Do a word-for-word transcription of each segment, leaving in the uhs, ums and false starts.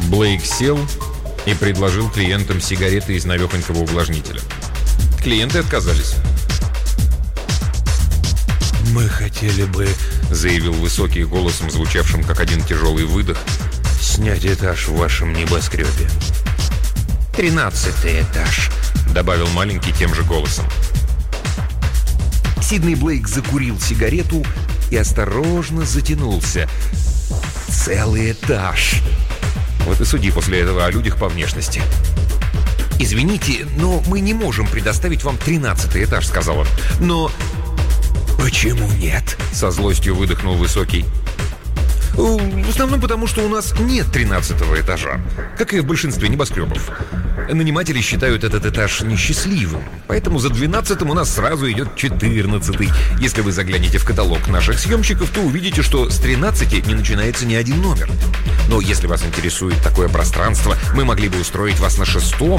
Блейк сел и предложил клиентам сигареты из навехонького увлажнителя. Клиенты отказались. «Мы хотели бы, — заявил высокий голосом, звучавшим как один тяжелый выдох, — снять этаж в вашем небоскребе». «Тринадцатый этаж», — добавил маленький тем же голосом. Сидней Блейк закурил сигарету и осторожно затянулся. «Целый этаж!» Вот и суди после этого о людях по внешности. «Извините, но мы не можем предоставить вам тринадцатый этаж», — сказал он. «Но...» «Почему нет?» — со злостью выдохнул высокий. «В основном потому, что у нас нет тринадцатого этажа, как и в большинстве небоскребов. Наниматели считают этот этаж несчастливым, поэтому за двенадцатым у нас сразу идет четырнадцатый. Если вы заглянете в каталог наших съемщиков, то увидите, что с тринадцати не начинается ни один номер. Но если вас интересует такое пространство, мы могли бы устроить вас на шестом».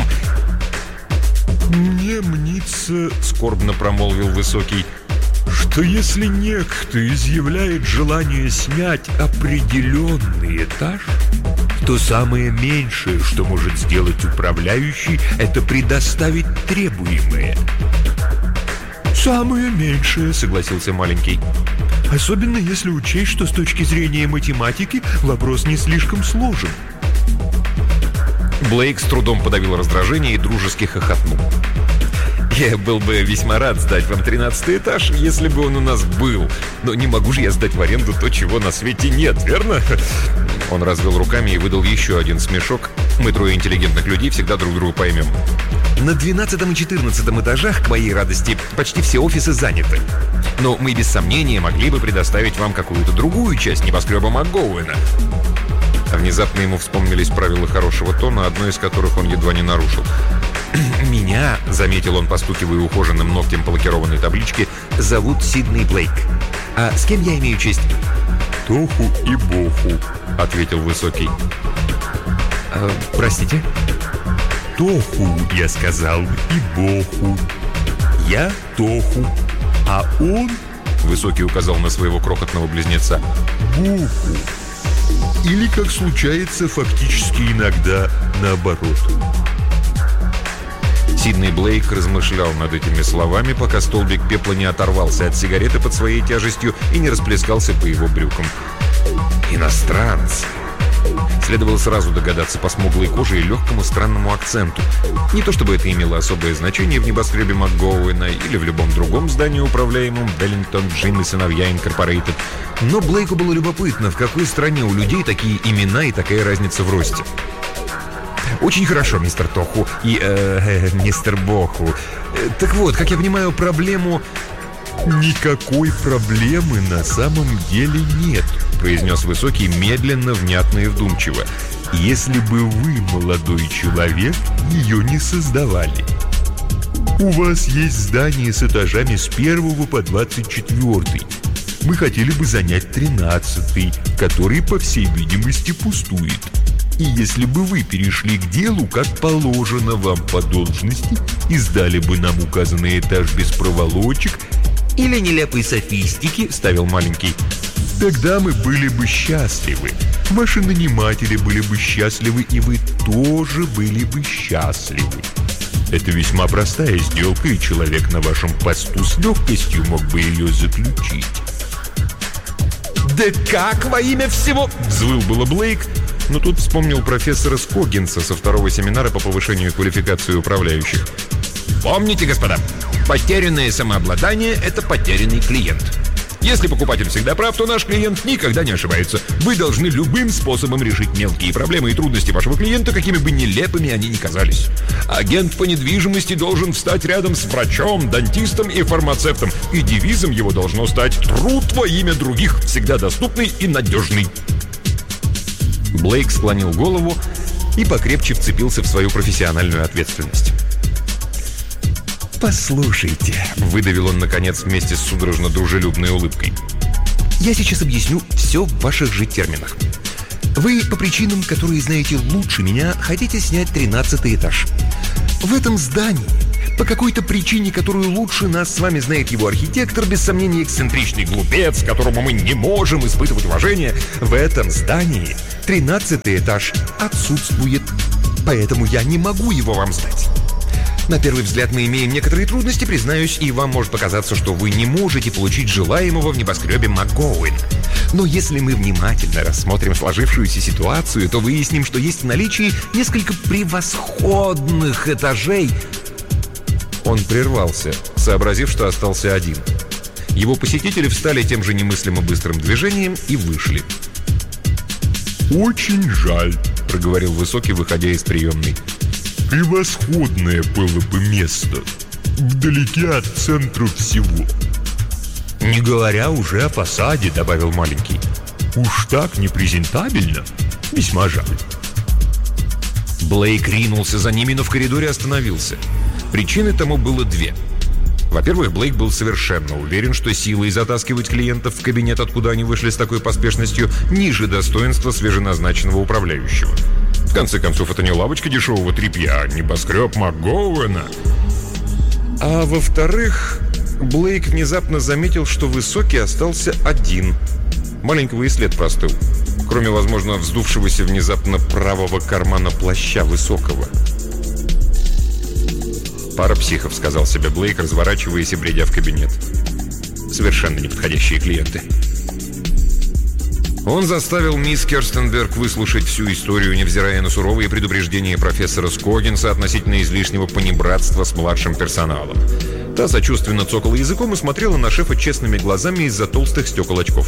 «Мне мнится, — скорбно промолвил высокий, — что если некто изъявляет желание снять определенный этаж, то самое меньшее, что может сделать управляющий, это предоставить требуемое». «Самое меньшее, — согласился маленький. Особенно если учесть, что с точки зрения математики вопрос не слишком сложен». Блейк с трудом подавил раздражение и дружески хохотнул. «Я был бы весьма рад сдать вам тринадцатый этаж, если бы он у нас был. Но не могу же я сдать в аренду то, чего на свете нет, верно?» Он развел руками и выдал еще один смешок. Мы, трое интеллигентных людей, всегда друг друга поймем. «На двенадцатом и четырнадцатом этажах, к моей радости, почти все офисы заняты. Но мы без сомнения могли бы предоставить вам какую-то другую часть небоскреба МакГоуэна». А внезапно ему вспомнились правила хорошего тона, одно из которых он едва не нарушил. «Меня, — заметил он, постукивая ухоженным ногтем по лакированной табличке, — зовут Сидней Блейк. А с кем я имею честь?» «Тоху и Боху», — ответил высокий. а, «Простите?» «Тоху, я сказал, и Боху. Я Тоху, а он, — высокий указал на своего крохотного близнеца, — Боху. Или, как случается фактически иногда, наоборот». Сидней Блейк размышлял над этими словами, пока столбик пепла не оторвался от сигареты под своей тяжестью и не расплескался по его брюкам. Иностранцы. Следовало сразу догадаться по смуглой коже и легкому странному акценту. Не то чтобы это имело особое значение в небоскребе МакГоуэна или в любом другом здании, управляемом Беллингтон Джим и сыновья Инкорпорейтед, но Блейку было любопытно, в какой стране у людей такие имена и такая разница в росте. «Очень хорошо, мистер Тоху и э, э, мистер Боху. Так вот, как я понимаю, проблему...» «Никакой проблемы на самом деле нет», — произнес высокий медленно, внятно и вдумчиво. «Если бы вы, молодой человек, ее не создавали. У вас есть здание с этажами с первого по двадцать четвертый. Мы хотели бы занять тринадцатый, который, по всей видимости, пустует. И если бы вы перешли к делу, как положено вам по должности, и сдали бы нам указанный этаж без проволочек или нелепой софистики, — вставил маленький, — тогда мы были бы счастливы. Ваши наниматели были бы счастливы, и вы тоже были бы счастливы. Это весьма простая сделка, и человек на вашем посту с легкостью мог бы ее заключить». «Да как во имя всего?» — взвыл было Блейк, но тут вспомнил профессора Скоггинса со второго семинара по повышению квалификации управляющих. «Помните, господа, потерянное самообладание — это потерянный клиент. Если покупатель всегда прав, то наш клиент никогда не ошибается. Вы должны любым способом решить мелкие проблемы и трудности вашего клиента, какими бы нелепыми они ни казались. Агент по недвижимости должен встать рядом с врачом, дантистом и фармацевтом, и девизом его должно стать «Труд во имя других, всегда доступный и надежный». Блейк склонил голову и покрепче вцепился в свою профессиональную ответственность. «Послушайте», — выдавил он, наконец, вместе с судорожно-дружелюбной улыбкой. «Я сейчас объясню все в ваших же терминах. Вы, по причинам, которые знаете лучше меня, хотите снять тринадцатый этаж. В этом здании, по какой-то причине, которую лучше нас с вами знает его архитектор, без сомнения эксцентричный глупец, которому мы не можем испытывать уважение, в этом здании тринадцатый этаж отсутствует, поэтому я не могу его вам сдать. На первый взгляд мы имеем некоторые трудности, признаюсь, и вам может показаться, что вы не можете получить желаемого в небоскребе МакГоуэн. Но если мы внимательно рассмотрим сложившуюся ситуацию, то выясним, что есть в наличии несколько превосходных этажей. Он прервался, сообразив, что остался один. Его посетители встали тем же немыслимо быстрым движением и вышли. «Очень жаль», — проговорил Высокий, выходя из приемной. «Превосходное было бы место, вдалеке от центра всего». «Не говоря уже о фасаде», — добавил Маленький. «Уж так непрезентабельно? Весьма жаль». Блейк ринулся за ними, но в коридоре остановился. Причины тому было две. Во-первых, Блейк был совершенно уверен, что силой затаскивать клиентов в кабинет, откуда они вышли с такой поспешностью, ниже достоинства свеженазначенного управляющего. В конце концов, это не лавочка дешевого тряпья, а небоскреб МакГоуэна. А во-вторых, Блейк внезапно заметил, что Высокий остался один. Маленького и след простыл, кроме, возможно, вздувшегося внезапно правого кармана плаща Высокого. «Пара психов», — сказал себе Блейк, разворачиваясь и бредя в кабинет. «Совершенно неподходящие клиенты». Он заставил мисс Керстенберг выслушать всю историю, невзирая на суровые предупреждения профессора Скоггинса относительно излишнего понебратства с младшим персоналом. Та сочувственно цокала языком и смотрела на шефа честными глазами из-за толстых стекол очков.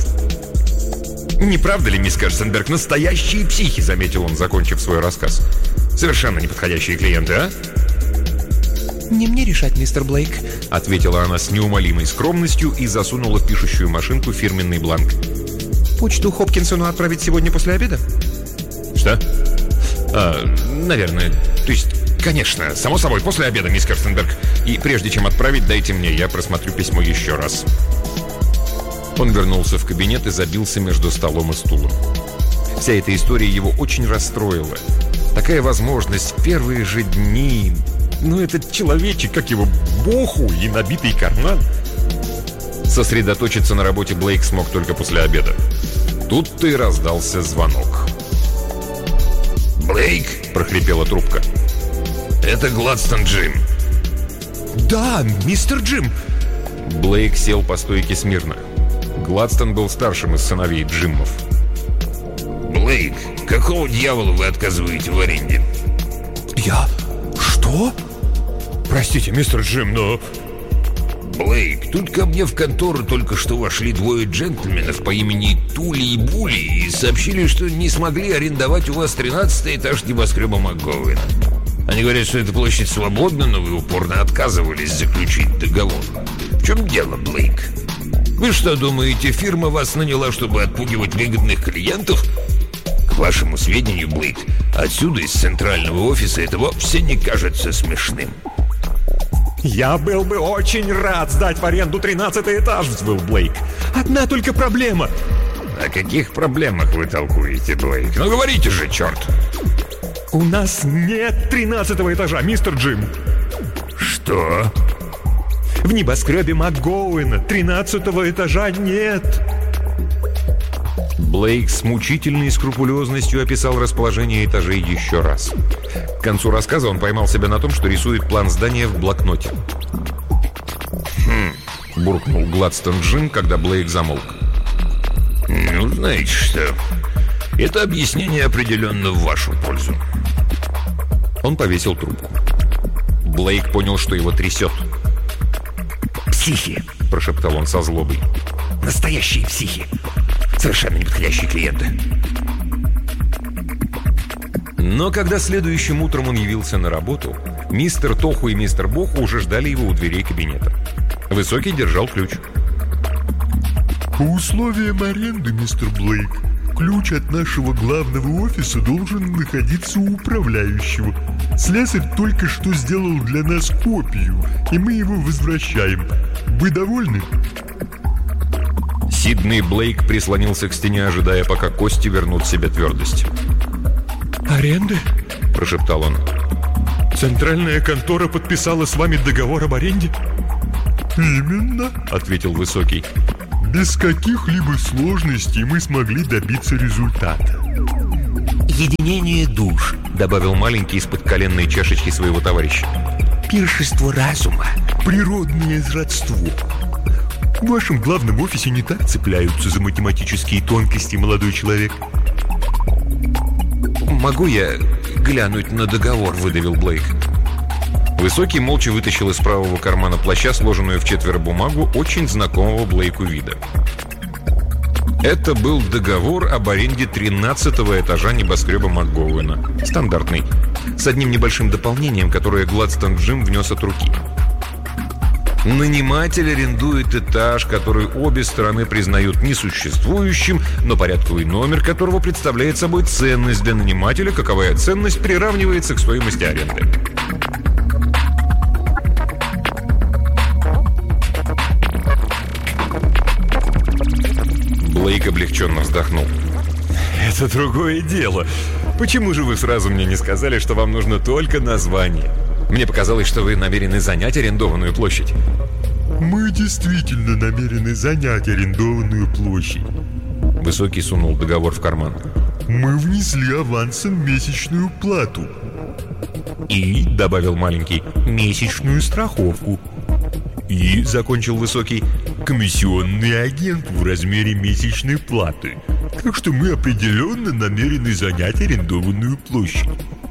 «Не правда ли, мисс Керстенберг, настоящие психи?» — заметил он, закончив свой рассказ. «Совершенно неподходящие клиенты, а?» «Не мне решать, мистер Блейк», — ответила она с неумолимой скромностью и засунула в пишущую машинку фирменный бланк. «Почту Хопкинсону отправить сегодня после обеда?» «Что?» а, «Наверное. То есть, конечно, само собой, после обеда, мисс Керстенберг. И прежде чем отправить, дайте мне, я просмотрю письмо еще раз». Он вернулся в кабинет и забился между столом и стулом. Вся эта история его очень расстроила. Такая возможность в первые же дни... Ну, этот человечек, как его, боху и набитый карман. Сосредоточиться на работе Блейк смог только после обеда. Тут-то и раздался звонок. «Блейк?» – прохрипела трубка. «Это Гладстон Джим». «Да, мистер Джим!» Блейк сел по стойке смирно. Гладстон был старшим из сыновей Джиммов. «Блейк, какого дьявола вы отказываете в аренде?» «Я... что? Простите, мистер Джим, но...» «Блейк, тут ко мне в контору только что вошли двое джентльменов по имени Тули и Були и сообщили, что не смогли арендовать у вас тринадцатый этаж небоскреба МакГоуэна. Они говорят, что эта площадь свободна, но вы упорно отказывались заключить договор. В чем дело, Блейк? Вы что думаете, фирма вас наняла, чтобы отпугивать выгодных клиентов? К вашему сведению, Блейк, отсюда, из центрального офиса, это вовсе не кажется смешным». «Я был бы очень рад сдать в аренду тринадцатый этаж», — взвыл Блейк. «Одна только проблема». «О каких проблемах вы толкуете, Блейк? Ну говорите же, черт!» «У нас нет тринадцатого этажа, мистер Джим». «Что?» «В небоскребе МакГоуэна тринадцатого этажа нет». Блейк с мучительной скрупулезностью описал расположение этажей еще раз. К концу рассказа он поймал себя на том, что рисует план здания в блокноте. «Хм», — буркнул Гладстон Джим, когда Блейк замолк. «Ну, знаете что, это объяснение определенно в вашу пользу». Он повесил трубку. Блейк понял, что его трясет. «Психи», — прошептал он со злобой. «Настоящие психи. Совершенно неподходящие клиенты». Но когда следующим утром он явился на работу, мистер Тоху и мистер Боху уже ждали его у дверей кабинета. Высокий держал ключ. «По условиям аренды, мистер Блейк, ключ от нашего главного офиса должен находиться у управляющего. Слесарь только что сделал для нас копию, и мы его возвращаем. Вы довольны?» Сидней Блейк прислонился к стене, ожидая, пока кости вернут себе твердость. «Аренды?» – прошептал он. «Центральная контора подписала с вами договор об аренде?» «Именно», — ответил Высокий. «Без каких-либо сложностей мы смогли добиться результата. «Соединение душ», — добавил маленький из-под коленной чашечки своего товарища. «Пиршество разума, природное родство. В вашем главном офисе не так цепляются за математические тонкости, молодой человек». «Могу я глянуть на договор?» — выдавил Блейк. Высокий молча вытащил из правого кармана плаща сложенную в четверо бумагу очень знакомого Блейку вида. Это был договор об аренде тринадцатого этажа небоскреба МакГоуэна. Стандартный. С одним небольшим дополнением, которое Гладстон Джим внес от руки. Наниматель арендует этаж, который обе стороны признают несуществующим, но порядковый номер которого представляет собой ценность для нанимателя, каковая ценность приравнивается к стоимости аренды. Блейк облегченно вздохнул. «Это другое дело. Почему же вы сразу мне не сказали, что вам нужно только название? Мне показалось, что вы намерены занять арендованную площадь». «Мы действительно намерены занять арендованную площадь». Высокий сунул договор в карман. «Мы внесли авансом месячную плату». «И», — добавил маленький, — «месячную страховку». «И», — закончил Высокий, — «комиссионный агент в размере месячной платы. Так что мы определенно намерены занять арендованную площадь».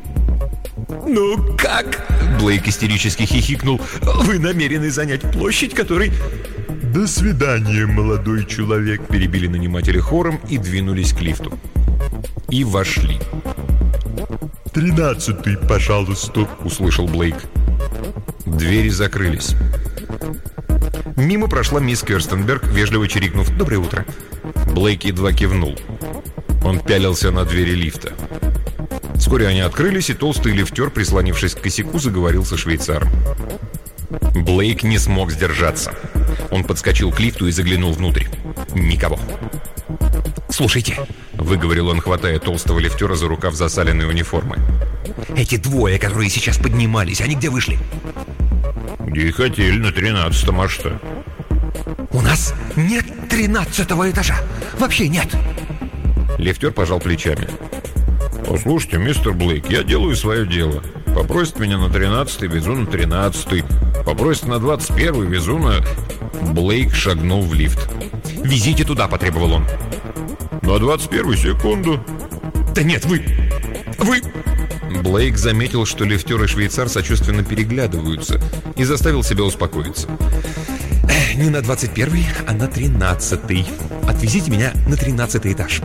«Ну как?» — Блейк истерически хихикнул. «Вы намерены занять площадь, которой...» «До свидания, молодой человек», — перебили наниматели хором и двинулись к лифту. И вошли. «Тринадцатый, пожалуйста», — услышал Блейк. Двери закрылись. Мимо прошла мисс Керстенберг, вежливо чирикнув «Доброе утро». Блейк едва кивнул. Он пялился на двери лифта. Вскоре они открылись, и толстый лифтер, прислонившись к косяку, заговорил со швейцаром. Блейк не смог сдержаться. Он подскочил к лифту и заглянул внутрь. Никого. «Слушайте», — выговорил он, хватая толстого лифтера за рукав засаленной униформы. «Эти двое, которые сейчас поднимались, они где вышли?» «Где хотели, на тринадцатом, а что?» «У нас нет тринадцатого этажа. Вообще нет». Лифтер пожал плечами. «Послушайте, мистер Блейк, я делаю свое дело. Попросит меня на тринадцатый, везу на тринадцатый. Попросит на двадцать первый, везу на...» Блейк шагнул в лифт. «Везите туда», — потребовал он. «На двадцать первую, секунду». «Да нет, вы... вы...» Блейк заметил, что лифтер и швейцар сочувственно переглядываются, и заставил себя успокоиться. «Не на двадцать первый, а на тринадцатый. Отвезите меня на тринадцатый этаж».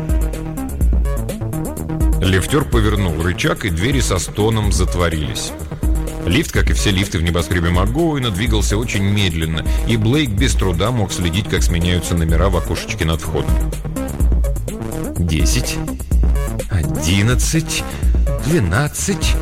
Лифтер повернул рычаг, и двери со стоном затворились. Лифт, как и все лифты в небоскребе МакГоуэна, двигался очень медленно, и Блейк без труда мог следить, как сменяются номера в окошечке над входом. Десять, одиннадцать, двенадцать,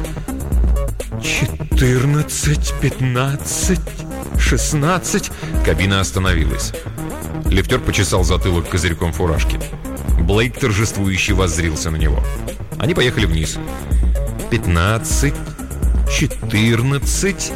четырнадцать, пятнадцать, шестнадцать. Кабина остановилась. Лифтер почесал затылок козырьком фуражки. Блейк торжествующе воззрился на него. Они поехали вниз. Пятнадцать, четырнадцать,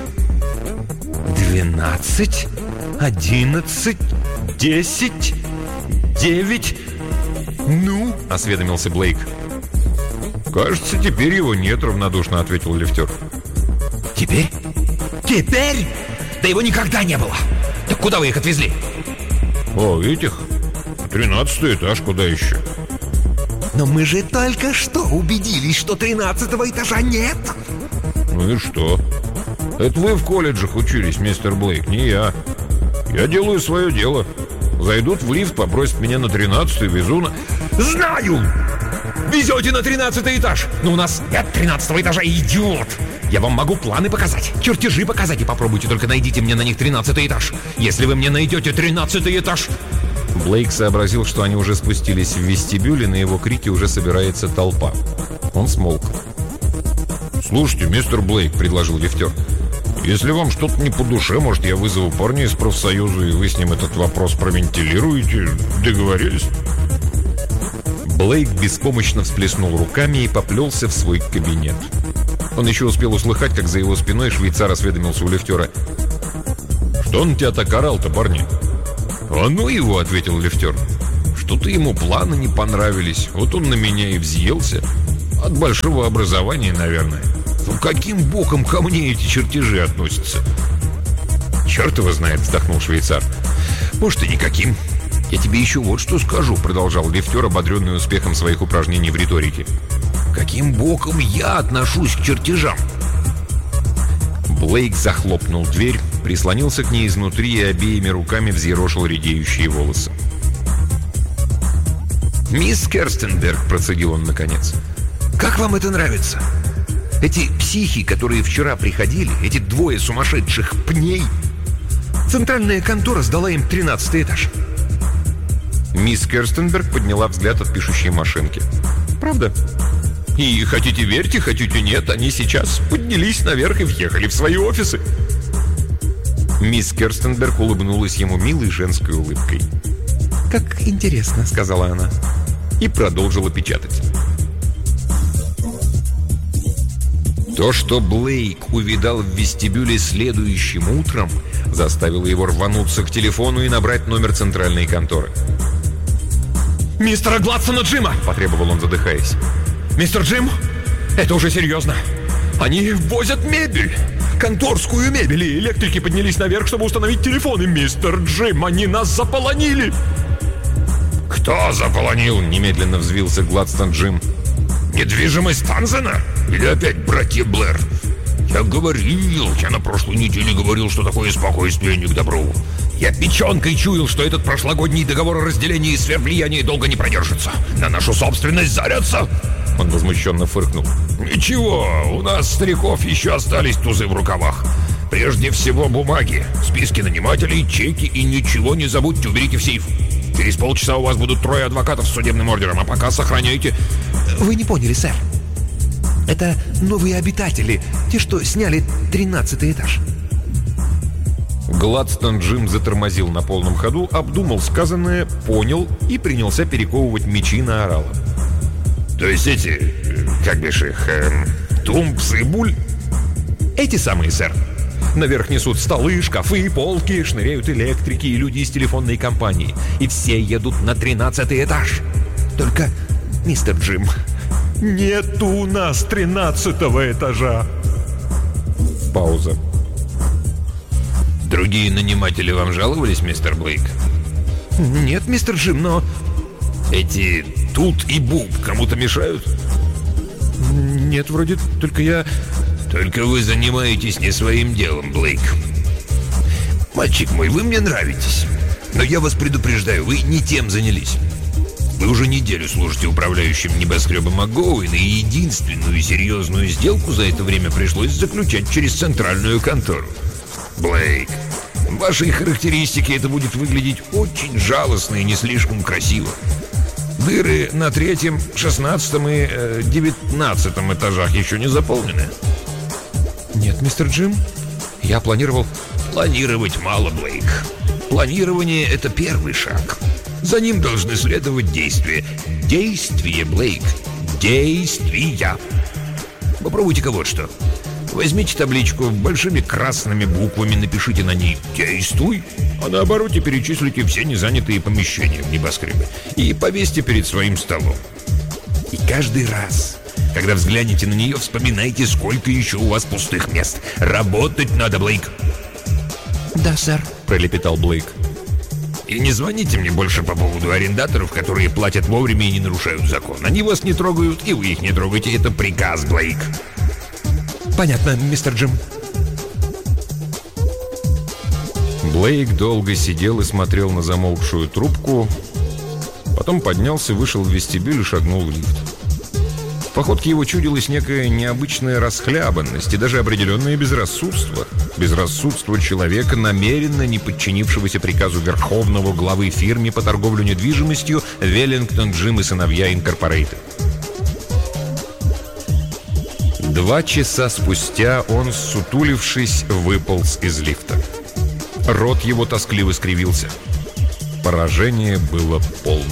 двенадцать, одиннадцать, десять, девять. «Ну?» — осведомился Блейк. «Кажется, теперь его нет», — равнодушно ответил лифтер. «Теперь? Теперь? Да его никогда не было! Так куда вы их отвезли?» «О, этих? Тринадцатый этаж, куда еще?» «Но мы же только что убедились, что тринадцатого этажа нет!» «Ну и что? Это вы в колледжах учились, мистер Блейк, не я. Я делаю свое дело. Зайдут в лифт, попросят меня на тринадцатый, везу на...» «Знаю! Везете на тринадцатый этаж! Но у нас нет тринадцатого этажа, идиот! Я вам могу планы показать, чертежи показать, и попробуйте только найдите мне на них тринадцатый этаж. Если вы мне найдете тринадцатый этаж...» Блейк сообразил, что они уже спустились в вестибюль, и на его крики уже собирается толпа. Он смолк. «Слушайте, мистер Блейк», — предложил лифтер, — «если вам что-то не по душе, может, я вызову парня из профсоюза, и вы с ним этот вопрос провентилируете. Договорились?» Блейк беспомощно всплеснул руками и поплелся в свой кабинет. Он еще успел услыхать, как за его спиной швейцар осведомился у лифтера. «Что он тебя так орал-то, парни?» «А ну его», — ответил лифтер. «Что-то ему планы не понравились. Вот он на меня и взъелся. От большого образования, наверное. Ну, каким боком ко мне эти чертежи относятся? Черт его знает, вздохнул швейцар. Может, и никаким. Я тебе еще вот что скажу, продолжал лифтер, ободренный успехом своих упражнений в риторике. Каким боком я отношусь к чертежам? Блейк захлопнул дверь, прислонился к ней изнутри и обеими руками взъерошил редеющие волосы. «Мисс Керстенберг», — процедил он наконец, — «как вам это нравится? Эти психи, которые вчера приходили, эти двое сумасшедших пней, центральная контора сдала им тринадцатый этаж». Мисс Керстенберг подняла взгляд от пишущей машинки. «Правда? И хотите верьте, хотите нет, они сейчас поднялись наверх и въехали в свои офисы». Мисс Керстенберг улыбнулась ему милой женской улыбкой. «Как интересно», — сказала она, и продолжила печатать. То, что Блейк увидал в вестибюле следующим утром, заставило его рвануться к телефону и набрать номер центральной конторы. «Мистера Гладсона Джима!» — потребовал он, задыхаясь. «Мистер Джим, это уже серьезно. Они возят мебель, конторскую мебель, и электрики поднялись наверх, чтобы установить телефоны. Мистер Джим, они нас заполонили!» «Кто заполонил?» — немедленно взвился Гладстон Джим. «Недвижимость Танзена? Или опять братья Блэр? Я говорил, я на прошлой неделе говорил, что такое спокойствие не к добру. Я печенкой чуял, что этот прошлогодний договор о разделении сфер влияния долго не продержится. На нашу собственность зарятся!» Он возмущенно фыркнул. «Ничего, у нас, стариков, еще остались тузы в рукавах. Прежде всего бумаги, списки нанимателей, чеки, и ничего не забудьте, уберите в сейф. Через полчаса у вас будут трое адвокатов с судебным ордером, а пока сохраняйте...» «Вы не поняли, сэр. Это новые обитатели, те, что сняли тринадцатый этаж». Гладстон Джим затормозил на полном ходу, обдумал сказанное, понял и принялся перековывать мечи на орала. «То есть эти, как бишь их, э, Тумпс и Буль?» «Эти самые, сэр. Наверх несут столы, шкафы, полки, шныряют электрики и люди из телефонной компании. И все едут на тринадцатый этаж. Только, мистер Джим, нет у нас тринадцатого этажа». Пауза. «Другие наниматели вам жаловались, мистер Блейк?» «Нет, мистер Джим, но...» «Эти Тут и Буб кому-то мешают?» «Нет, вроде, только я...» «Только вы занимаетесь не своим делом, Блейк. Мальчик мой, вы мне нравитесь. Но я вас предупреждаю, вы не тем занялись. Вы уже неделю служите управляющим небоскребом МакГоуэна, и единственную серьезную сделку за это время пришлось заключать через центральную контору. Блейк, в вашей характеристике это будет выглядеть очень жалостно и не слишком красиво. Дыры на третьем, шестнадцатом и э, девятнадцатом этажах еще не заполнены». «Нет, мистер Джим, я планировал...» «Планировать мало, Блейк. Планирование — это первый шаг. За ним должны следовать действия. Действие, Блейк. Действия. Попробуйте-ка вот что. Возьмите табличку, большими красными буквами напишите на ней «Действуй», а на обороте перечислите все незанятые помещения в небоскребе и повесьте перед своим столом. И каждый раз, когда взглянете на нее, вспоминайте, сколько еще у вас пустых мест. Работать надо, Блейк. «Да, сэр», — пролепетал Блейк. «И не звоните мне больше по поводу арендаторов, которые платят вовремя и не нарушают закон. Они вас не трогают, и вы их не трогаете. Это приказ, Блейк». «Понятно, мистер Джим». Блейк долго сидел и смотрел на замолкшую трубку, потом поднялся, вышел в вестибюль и шагнул в лифт. В походке его чудилась некая необычная расхлябанность и даже определенное безрассудство. Безрассудство человека, намеренно не подчинившегося приказу верховного главы фирме по торговле недвижимостью «Веллингтон Джим и сыновья Инкорпорейтед». Два часа спустя он, сутулившись, выполз из лифта. Рот его тоскливо скривился. Поражение было полным.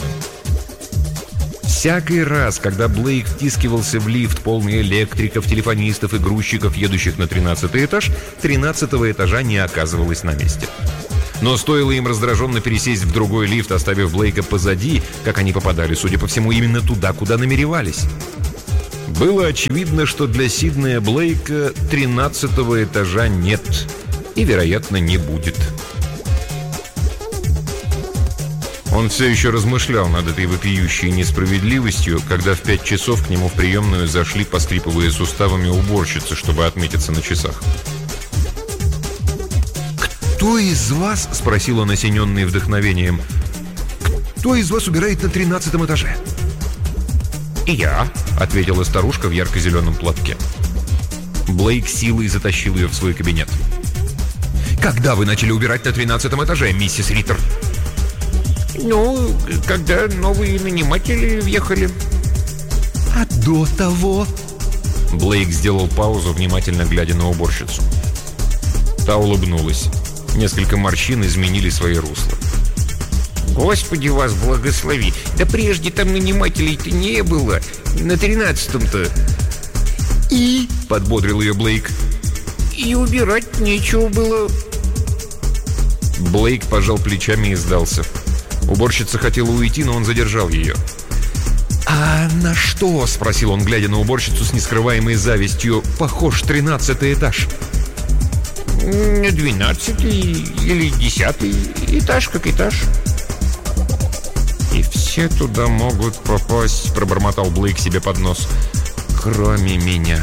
Всякий раз, когда Блейк втискивался в лифт, полный электриков, телефонистов и грузчиков, едущих на тринадцатый этаж, тринадцатого этажа не оказывалось на месте. Но стоило им раздраженно пересесть в другой лифт, оставив Блейка позади, как они попадали, судя по всему, именно туда, куда намеревались. Было очевидно, что для Сиднея Блейка тринадцатого этажа нет и, вероятно, не будет. Он все еще размышлял над этой вопиющей несправедливостью, когда в пять часов к нему в приемную зашли, поскрипывая суставами, уборщицы, чтобы отметиться на часах. «Кто из вас, — спросил он, осененный вдохновением, — кто из вас убирает на тринадцатом этаже?» «Я», — ответила старушка в ярко-зеленом платке. Блейк силой затащил ее в свой кабинет. «Когда вы начали убирать на тринадцатом этаже, миссис Риттер?» «Ну, когда новые наниматели въехали». «А до того?» Блейк сделал паузу, внимательно глядя на уборщицу. Та улыбнулась. Несколько морщин изменили свои русла. «Господи, вас благослови! Да прежде там нанимателей-то не было. На тринадцатом-то». «И?» — подбодрил ее Блейк. «И убирать нечего было». Блейк пожал плечами и сдался. Уборщица хотела уйти, но он задержал ее. «А на что, — спросил он, глядя на уборщицу с нескрываемой завистью, — похож тринадцатый этаж?» «Двенадцатый или десятый этаж, как этаж». «И все туда могут попасть, — пробормотал Блейк себе под нос, — кроме меня».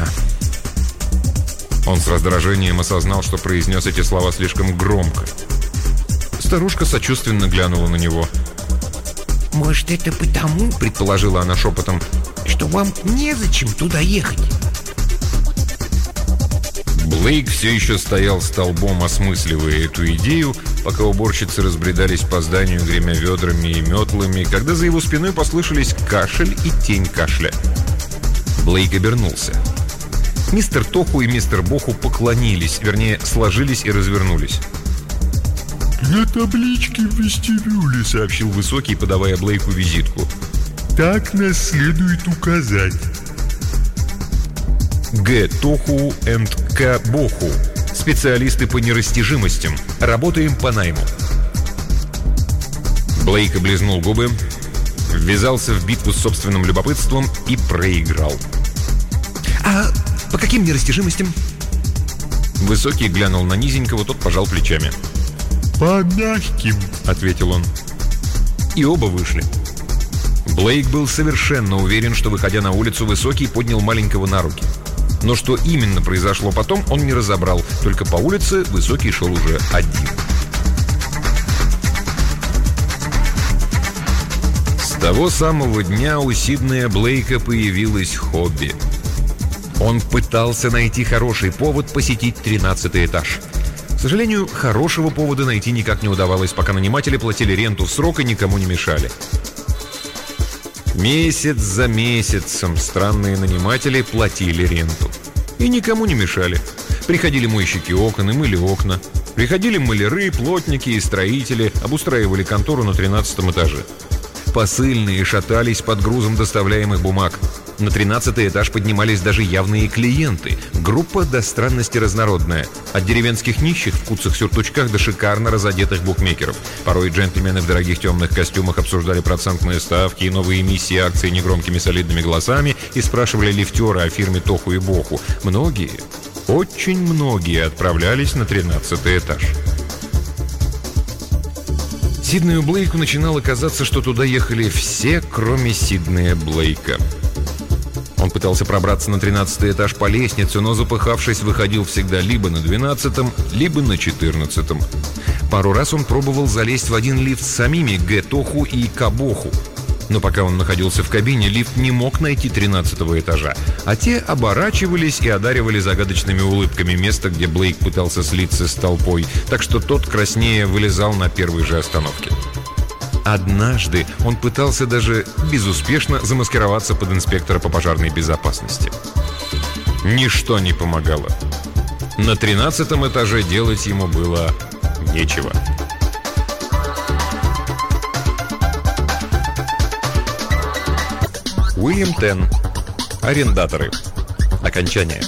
Он с раздражением осознал, что произнес эти слова слишком громко. Старушка сочувственно глянула на него. «Может, это потому, — предположила она шепотом, — что вам незачем туда ехать?» Блейк все еще стоял столбом, осмысливая эту идею, пока уборщицы разбредались по зданию, гремя ведрами и метлами, когда за его спиной послышались кашель и тень кашля. Блейк обернулся. Мистер Тоху и мистер Боху поклонились, вернее, сложились и развернулись. «На табличке в вестибюле», — сообщил Высокий, подавая Блейку визитку. «Так нас следует указать». Г. Тоху и К. Боху. Специалисты по нерастяжимостям. Работаем по найму. Блейк облизнул губы, ввязался в битву с собственным любопытством и проиграл. «А по каким нерастяжимостям?» Высокий глянул на низенького, тот пожал плечами. «По мягким», — ответил он. И оба вышли. Блейк был совершенно уверен, что, выходя на улицу, Высокий поднял маленького на руки. Но что именно произошло потом, он не разобрал. Только по улице Высокий шел уже один. С того самого дня у Сиднея Блейка появилось хобби. Он пытался найти хороший повод посетить тринадцатый этаж. К сожалению, хорошего повода найти никак не удавалось, пока наниматели платили ренту в срок и никому не мешали. Месяц за месяцем странные наниматели платили ренту. И никому не мешали. Приходили мойщики окон и мыли окна. Приходили маляры, плотники и строители, обустраивали контору на тринадцатом этаже. Посыльные шатались под грузом доставляемых бумаг. На тринадцатый этаж поднимались даже явные клиенты. Группа до странности разнородная. От деревенских нищих в куцах-сюртучках до шикарно разодетых букмекеров. Порой джентльмены в дорогих темных костюмах обсуждали процентные ставки и новые эмиссии акций негромкими солидными голосами и спрашивали лифтера о фирме Тоху и Боху. Многие, очень многие отправлялись на тринадцатый этаж. Сиднею Блейку начинало казаться, что туда ехали все, кроме Сиднея Блейка. Он пытался пробраться на тринадцатый этаж по лестнице, но, запыхавшись, выходил всегда либо на двенадцатом, либо на четырнадцатом. Пару раз он пробовал залезть в один лифт с самими Г. Тоху и К. Боху. Но пока он находился в кабине, лифт не мог найти тринадцатого этажа, а те оборачивались и одаривали загадочными улыбками место, где Блейк пытался слиться с толпой, так что тот краснея вылезал на первой же остановке. Однажды он пытался даже безуспешно замаскироваться под инспектора по пожарной безопасности. Ничто не помогало. На тринадцатом этаже делать ему было нечего. Уильям Тен. Арендаторы. Окончание.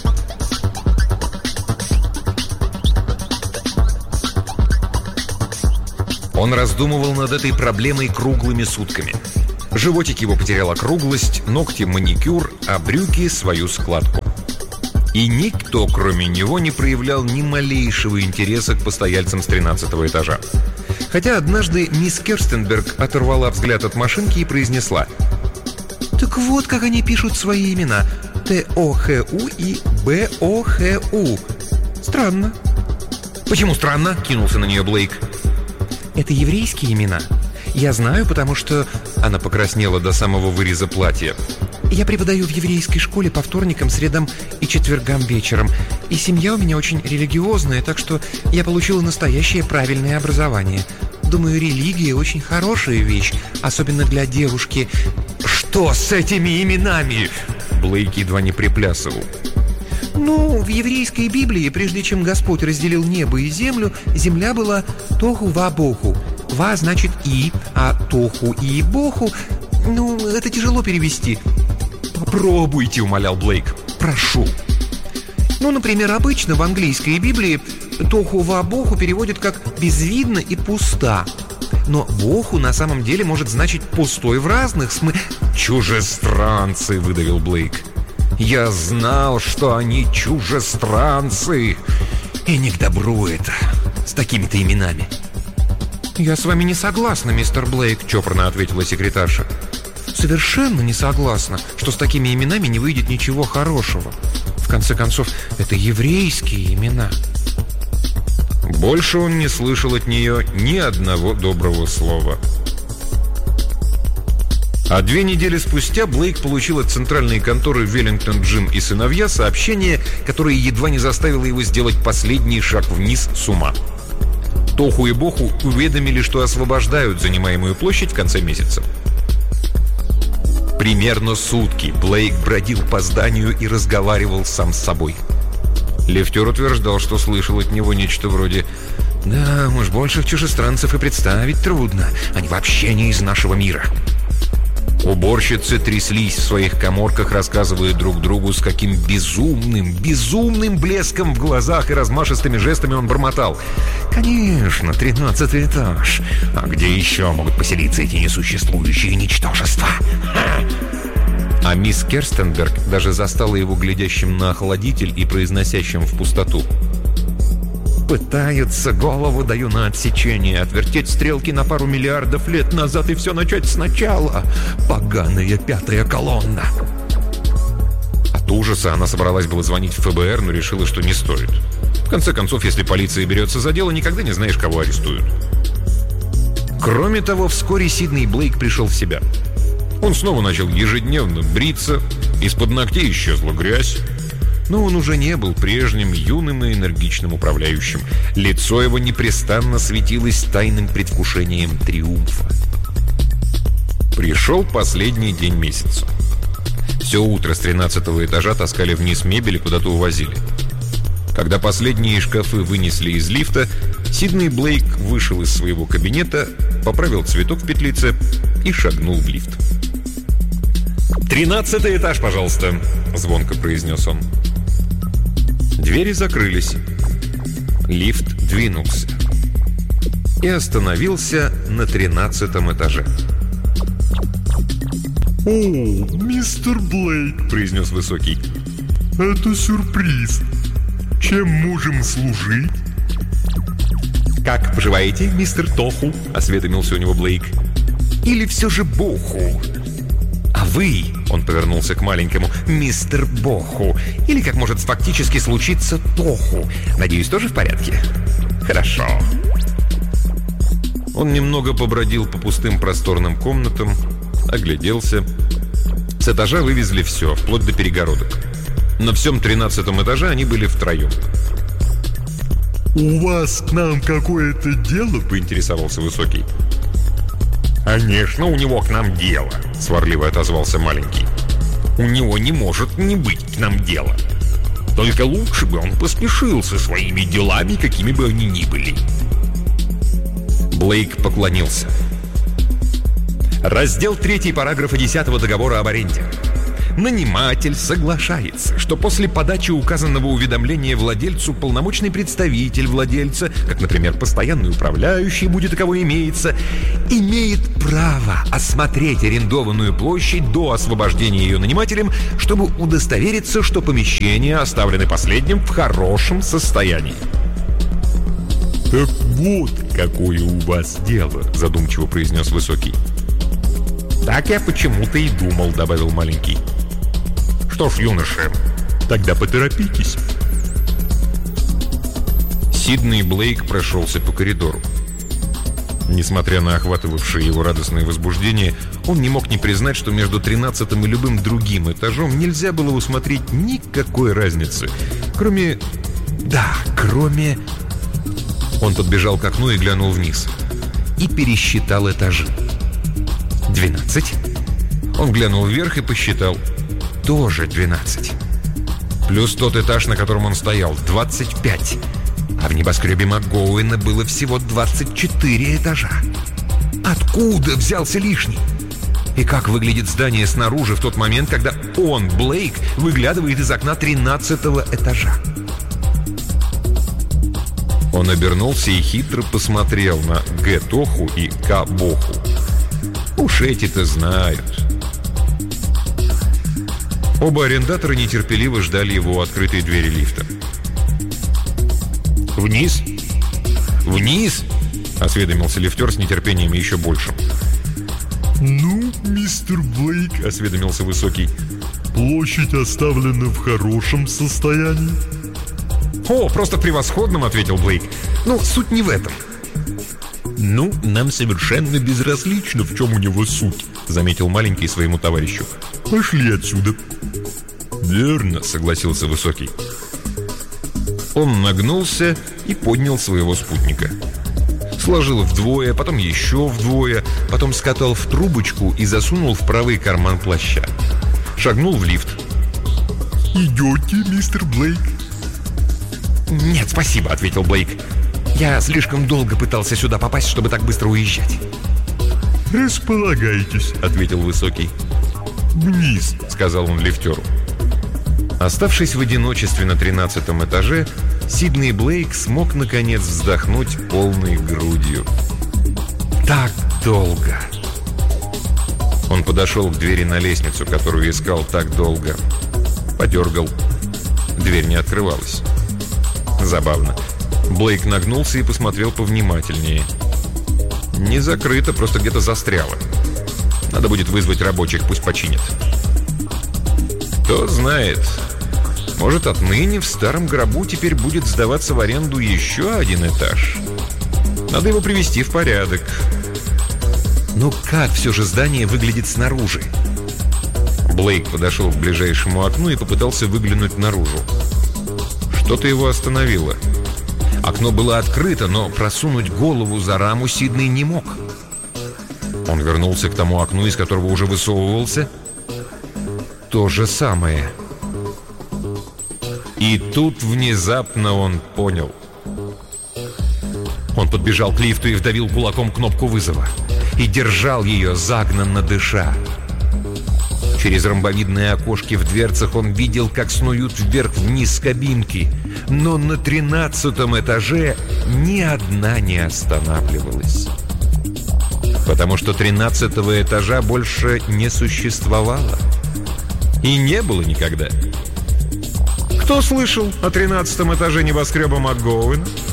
Он раздумывал над этой проблемой круглыми сутками. Животик его потерял округлость, ногти маникюр, а брюки свою складку. И никто, кроме него, не проявлял ни малейшего интереса к постояльцам с тринадцатого этажа. Хотя однажды мисс Керстенберг оторвала взгляд от машинки и произнесла: «Так вот, как они пишут свои имена. Т О Х У и Б О Х У. Странно». «Почему странно?» — кинулся на нее Блейк. «Это еврейские имена. Я знаю, потому что...» Она покраснела до самого выреза платья. «Я преподаю в еврейской школе по вторникам, средам и четвергам вечером. И семья у меня очень религиозная, так что я получила настоящее правильное образование. Думаю, религия очень хорошая вещь, особенно для девушки». «Что с этими именами?» Блейк едва не приплясывал. «Ну, в еврейской Библии, прежде чем Господь разделил небо и землю, земля была тоху ва боху. Ва значит и, а тоху и боху, ну, это тяжело перевести». «Попробуйте», — умолял Блейк. «Прошу». Ну, например, обычно в английской Библии тоху ва боху переводят как «безвидно» и «пуста». Но боху на самом деле может значить «пустой» в разных смыслах. «Чужестранцы», — выдавил Блейк. «Я знал, что они чужестранцы. И не к добру это, с такими-то именами». «Я с вами не согласна, мистер Блейк», — чопорно ответила секретарша. «Совершенно не согласна, что с такими именами не выйдет ничего хорошего. В конце концов, это еврейские имена». Больше он не слышал от нее ни одного доброго слова. А две недели спустя Блейк получил от центральной конторы «Веллингтон Джим и сыновья» сообщение, которое едва не заставило его сделать последний шаг вниз с ума. Тоху и Боху уведомили, что освобождают занимаемую площадь в конце месяца. Примерно сутки Блейк бродил по зданию и разговаривал сам с собой. Лифтер утверждал, что слышал от него нечто вроде: «Да, уж больших чужестранцев и представить трудно. Они вообще не из нашего мира». Уборщицы тряслись в своих каморках, рассказывая друг другу, с каким безумным, безумным блеском в глазах и размашистыми жестами он бормотал: «Конечно, тринадцатый этаж. А где еще могут поселиться эти несуществующие ничтожества?» Ха! А мисс Керстенберг даже застала его глядящим на охладитель и произносящим в пустоту: «Пытаются, голову даю на отсечение, отвертеть стрелки на пару миллиардов лет назад и все начать сначала. Поганая пятая колонна». От ужаса она собралась было звонить в Ф Б Р, но решила, что не стоит. В конце концов, если полиция берется за дело, никогда не знаешь, кого арестуют. Кроме того, вскоре Сидней Блейк пришел в себя. Он снова начал ежедневно бриться, из-под ногтей исчезла грязь. Но он уже не был прежним юным и энергичным управляющим. Лицо его непрестанно светилось тайным предвкушением триумфа. Пришел последний день месяца. Все утро с тринадцатого этажа таскали вниз мебель и куда-то увозили. Когда последние шкафы вынесли из лифта, Сидней Блейк вышел из своего кабинета, поправил цветок в петлице и шагнул в лифт. «Тринадцатый этаж, пожалуйста», — звонко произнес он. Двери закрылись. Лифт двинулся и остановился на тринадцатом этаже. «О, мистер Блейк», — произнес высокий, — «это сюрприз. Чем можем служить?» «Как поживаете, мистер Тоху?» — осведомился у него Блейк. «Или все же Боху? А вы, — он повернулся к маленькому, — мистер Боху. Или, как может фактически случиться, Тоху. Надеюсь, тоже в порядке? Хорошо». Он немного побродил по пустым просторным комнатам, огляделся. С этажа вывезли все, вплоть до перегородок. На всем тринадцатом этаже они были втроем. «У вас к нам какое-то дело?» — поинтересовался высокий. «Конечно, у него к нам дело», — сварливо отозвался маленький. «У него не может не быть к нам дела. Только лучше бы он поспешил со своими делами, какими бы они ни были». Блейк поклонился. Раздел третий параграфа десятого договора об аренде. наниматель соглашается, что после подачи указанного уведомления владельцу полномочный представитель владельца, как, например, постоянный управляющий, будет таковой имеется, имеет право осмотреть арендованную площадь до освобождения ее нанимателем, чтобы удостовериться, что помещения оставлены последним в хорошем состоянии. «Так вот, какое у вас дело», — задумчиво произнес Высокий. «Так я почему-то и думал», — добавил Маленький. «Что ж, юноша, тогда поторопитесь». Сидней Блейк прошелся по коридору. Несмотря на охватывавшее его радостное возбуждение, он не мог не признать, что между тринадцатым и любым другим этажом нельзя было усмотреть никакой разницы, кроме... Да, кроме... Он подбежал к окну и глянул вниз. И пересчитал этажи. двенадцать. Он глянул вверх и посчитал. Тоже двенадцать. Плюс тот этаж, на котором он стоял. двадцать пять. А в небоскребе МакГоуэна было всего двадцать четыре этажа. Откуда взялся лишний? И как выглядит здание снаружи в тот момент, когда он, Блейк, выглядывает из окна тринадцатого этажа? Он обернулся и хитро посмотрел на Гэ-Тоху и Ка-Боху. Уж эти-то знают. Оба арендатора нетерпеливо ждали его у открытой двери лифта. «Вниз? Вниз?» — осведомился лифтер с нетерпением еще большим. «Ну, мистер Блейк», — осведомился Высокий, — «площадь оставлена в хорошем состоянии». «О, просто в превосходном», — ответил Блейк. «Ну, суть не в этом». «Ну, нам совершенно безразлично, в чем у него суть», — заметил Маленький своему товарищу. «Пошли отсюда». «Верно», — согласился Высокий. Он нагнулся и поднял своего спутника. Сложил вдвое, потом еще вдвое, потом скатал в трубочку и засунул в правый карман плаща. Шагнул в лифт. «Идете, мистер Блейк?» «Нет, спасибо», — ответил Блейк. «Я слишком долго пытался сюда попасть, чтобы так быстро уезжать». «Располагайтесь», — ответил Высокий. «Вниз», — сказал он лифтеру. Оставшись в одиночестве на тринадцатом этаже, Сидней Блейк смог, наконец, вздохнуть полной грудью. Так долго. Он подошел к двери на лестницу, которую искал так долго. Подергал. Дверь не открывалась. Забавно. Блейк нагнулся и посмотрел повнимательнее. Не закрыто, просто где-то застряло. Надо будет вызвать рабочих, пусть починят. Кто знает, может, отныне в старом гробу теперь будет сдаваться в аренду еще один этаж. Надо его привести в порядок. Но как все же здание выглядит снаружи? Блейк подошел к ближайшему окну и попытался выглянуть наружу. Что-то его остановило. Окно было открыто, но просунуть голову за раму Сидней не мог. Он вернулся к тому окну, из которого уже высовывался. То же самое. И тут внезапно он понял. Он подбежал к лифту и вдавил кулаком кнопку вызова. И держал ее, загнанно дыша. Через ромбовидные окошки в дверцах он видел, как снуют вверх-вниз кабинки. Но на тринадцатом этаже ни одна не останавливалась. Потому что тринадцатого этажа больше не существовало. И не было никогда. Кто слышал о тринадцатом этаже небоскреба МакГоуэна?